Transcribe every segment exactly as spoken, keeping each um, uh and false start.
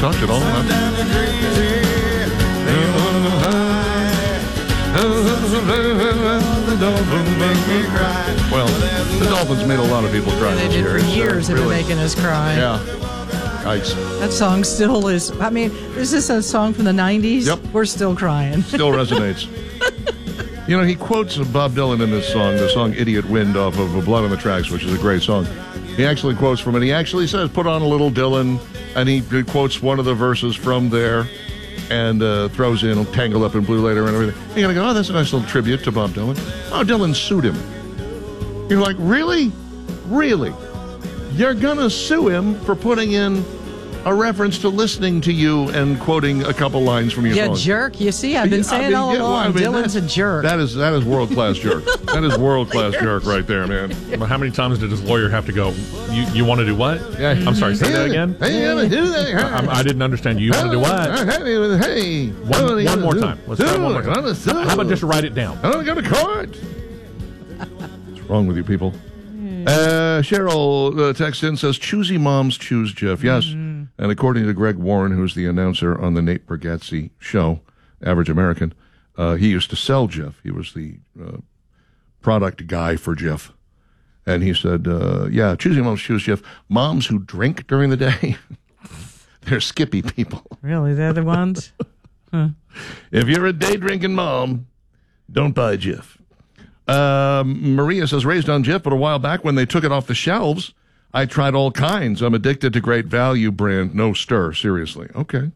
talked it all enough. The Dolphins make me cry. Well, the Dolphins made a lot of people cry. They did for years. They've been making us cry. Yeah. Yikes. That song still is. I mean, is this a song from the nineties? Yep. We're still crying. Still resonates. You know, he quotes Bob Dylan in this song, the song Idiot Wind off of Blood on the Tracks, which is a great song. He actually quotes from it. He actually says, put on a little Dylan, and he quotes one of the verses from there and uh, throws in Tangled Up in Blue later and everything. You're going to go, oh, that's a nice little tribute to Bob Dylan. Oh, Dylan sued him. You're like, really? Really? You're going to sue him for putting in a reference to listening to you and quoting a couple lines from your Yeah, song. jerk. You see, I've been saying I mean, all yeah, along, well, I mean, Dylan's a jerk. That is that is world class jerk. That is world class jerk right there, man. Well, how many times did his lawyer have to go? You you want to do what? Yeah. I'm sorry. Say that again. Hey, I, do that. I, I didn't understand you. You want to do what? Hey, One, one more time. Let's try one more time. How about just write it down? I don't go to court. What's wrong with you people? Uh, Cheryl uh, texts in, says, choosy moms choose Jeff. Yes. Mm-hmm. And according to Greg Warren, who's the announcer on the Nate Bargatze show, Average American, uh, he used to sell Jeff. He was the uh, product guy for Jeff. And he said, uh, yeah, choosy moms choose Jeff. Moms who drink during the day, they're skippy people. Really? They're the ones? Huh. If you're a day drinking mom, don't buy Jeff. Um, Maria says, raised on Jif, but a while back when they took it off the shelves, I tried all kinds. I'm addicted to Great Value brand. No stir. Seriously. Okay.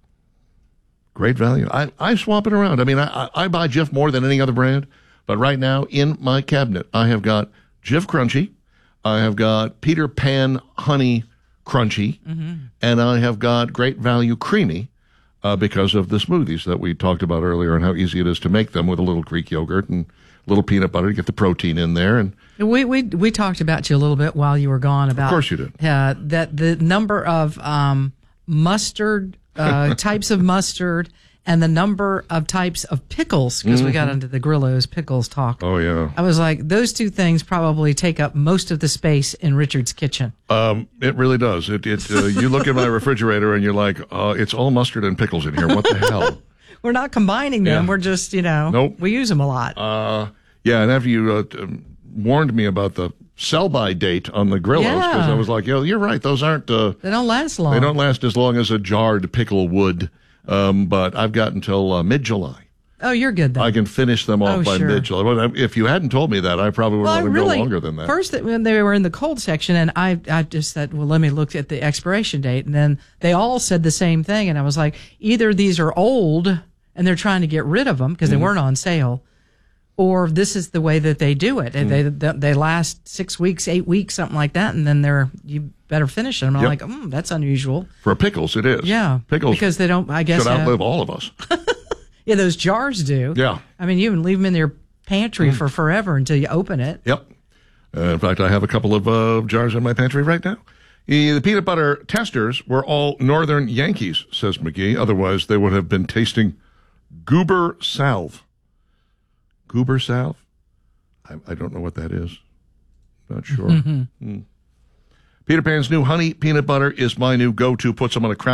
Great Value. I, I swap it around. I mean, I, I buy Jif more than any other brand, but right now in my cabinet, I have got Jif Crunchy. I have got Peter Pan Honey Crunchy, mm-hmm. and I have got Great Value Creamy. Uh, because of the smoothies that we talked about earlier and how easy it is to make them with a little Greek yogurt and a little peanut butter to get the protein in there. And we we we talked about you a little bit while you were gone about, of course you did, uh, that the number of um, mustard uh, types of mustard and the number of types of pickles, because mm-hmm. we got into the Grillo's pickles talk. Oh yeah, I was like, those two things probably take up most of the space in Richard's kitchen. Um, it really does. It it uh, you look at my refrigerator and you're like, uh, it's all mustard and pickles in here. What the hell? We're not combining them. Yeah. We're just, you know, nope. We use them a lot. Uh, yeah, and after you uh, t- warned me about the sell-by date on the Grillos, because yeah. I was like, yo, you're right. Those aren't. Uh, they don't last long. They don't last as long as a jarred pickle would. Um, but I've got until uh, mid-July. Oh, you're good then. I can finish them off oh, by sure. mid-July. Well, if you hadn't told me that, I probably would well, have let them really, go longer than that. First, when they were in the cold section, and I, I just said, well, let me look at the expiration date. And then they all said the same thing. And I was like, either these are old and they're trying to get rid of them because mm-hmm. they weren't on sale, or this is the way that they do it. And mm-hmm. they they last six weeks, eight weeks, something like that. And then they're, you better finish them. And I'm yep. like, mm, that's unusual. For pickles, it is. Yeah. Pickles. Because they don't, I guess. Should outlive uh, all of us. Yeah, those jars do. Yeah. I mean, you can leave them in your pantry mm. for forever until you open it. Yep. Uh, in fact, I have a couple of uh, jars in my pantry right now. The peanut butter testers were all Northern Yankees, says McGee. Otherwise, they would have been tasting goober salve. Goober salve? I, I don't know what that is. Not sure. Mm-hmm. Mm. Peter Pan's new honey peanut butter is my new go-to. Put some on a crack.